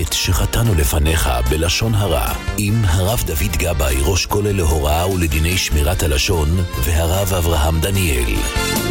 החטא שחטאנו לפניך בלשון הרע, עם הרב דוד גבאי, ראש כולל להוראה ולדיני שמירת הלשון, והרב אברהם דניאל.